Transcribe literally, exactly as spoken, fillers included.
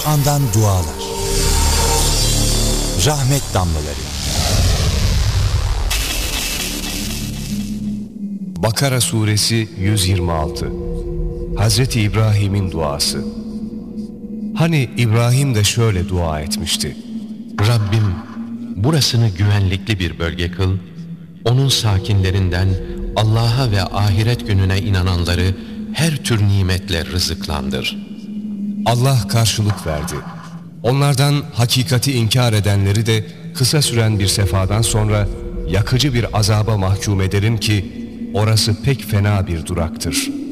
Kur'an'dan dualar. Rahmet damlaları. Bakara suresi yüz yirmi altı. Hazreti İbrahim'in duası. Hani İbrahim de şöyle dua etmişti: Rabbim, burasını güvenlikli bir bölge kıl, onun sakinlerinden Allah'a ve ahiret gününe inananları her tür nimetle rızıklandır. Allah karşılık verdi. Onlardan hakikati inkar edenleri de kısa süren bir sefadan sonra yakıcı bir azaba mahkum ederim ki orası pek fena bir duraktır.